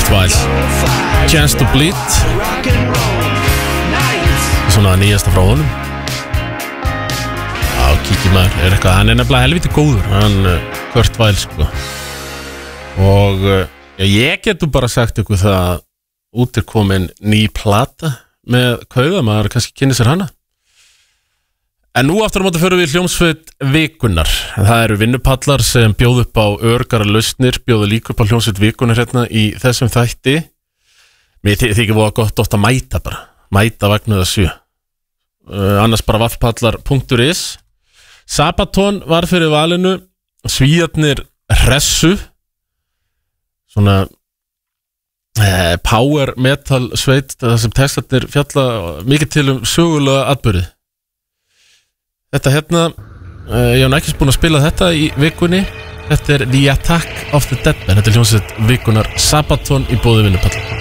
While Chance to Bleed svona nýjasta frá honum. Já, kíkir maður, eitthvað, hann nefnilega helviti góður, hann Kurt Weill sko. Og ég getur bara sagt ykkur það að út komin ný plata með Kauða, maður kannski kynni sér hana. En nú aftur á móti förum við hljómsveit vikunnar. Það eru vinnupallar sem bjóð upp á örgara lausnir, bjóðu líka upp á hljómsveit vikunnar hérna í þessum þætti. Mér þykir voða gott oft að mæta bara, mæta vagnuða 7. Annars bara vaffpallar.is. Sabaton var fyrir valinu, Svíarnir Hressu, svona power metal sveit, það sem textarnir fjalla mikið til sögulega atburði. Þetta hérna, ég hef ekki búin að spila þetta í vikunni. Þetta The Attack of the Dead Men. Þetta hljómsveit vikunnar Sabaton í boði vinnupalla.